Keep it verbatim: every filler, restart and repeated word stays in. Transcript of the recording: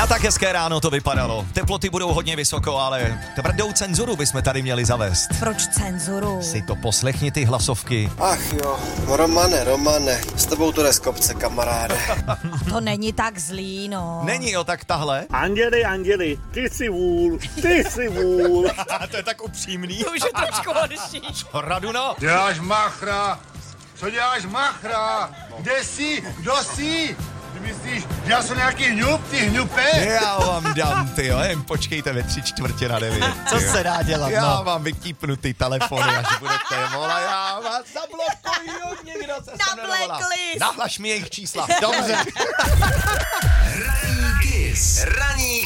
Na tak hezké ráno to vypadalo. Teploty budou hodně vysoko, ale tvrdou cenzuru bychom tady měli zavést. Proč cenzuru? Si to poslechni, ty hlasovky. Ach jo, Romane, Romane, s tebou to jde z kopce, kamaráde. To není tak zlý, no. Není jo, tak tahle? Anděli, anděli, ty jsi vůl, ty jsi vůl. To je tak upřímný. To už je trošku horší. Raduno? Děláš machra? Co děláš machra? Kde jsi? Kdo jsi? Ty myslíš, že já jsem nějaký hňup, ty hňupe? Já vám dám, ty jo, jen počkejte ve tři čtvrtě na devět. Co se dá dělat, Já no? vám vytípnu ty telefony, až budete volat, já vás zablokuju, nikdo se sem Na nedovolá. blacklist. Nahlaš mi jejich čísla. Dobře. Ranní Kiss. Ranní